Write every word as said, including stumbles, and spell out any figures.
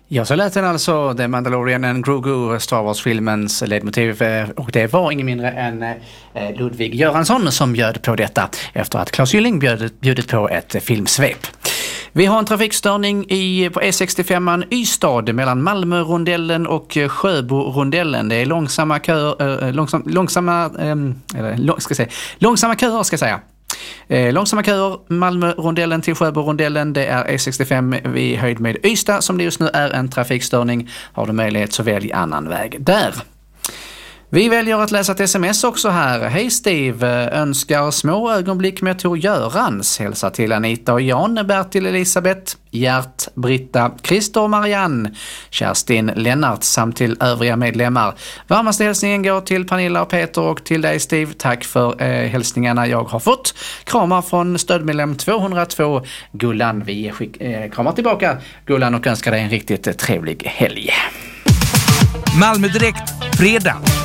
Ja, så lät den alltså The Mandalorian and Grogu, Star Wars-filmens ledmotiv, och det var ingen mindre än Ludvig Göransson som bjöd på detta efter att Claes Gylling bjöd, bjudit på ett filmsvep. Vi har en trafikstörning i, på E sextiofem Ystad mellan Malmö-rondellen och Sjöbo-rondellen. Det är långsamma köer, äh, långsam, långsamma, äh, eller, lång, ska säga, långsamma köer ska jag säga. Eh, långsamma köer, Malmö-rondellen till Sjöbo-rondellen. Det är E sextiofem vid höjd med Ystad som det just nu är en trafikstörning. Har du möjlighet så välj annan väg där. Vi väljer att läsa ett sms också här. Hej Steve, önskar små ögonblick med Tor Görans. Hälsa till Anita och Jan, Bertil, Elisabeth, Gert, Britta, Christer och Marianne, Kerstin, Lennart samt till övriga medlemmar. Varmaste hälsningen går till Pernilla och Peter och till dig Steve. Tack för eh, hälsningarna jag har fått. Kramar från stödmedlem tvåhundratvå, Gullan. Vi skick, eh, kramar tillbaka Gullan och önskar dig en riktigt eh, trevlig helg. Malmö Direkt, fredag.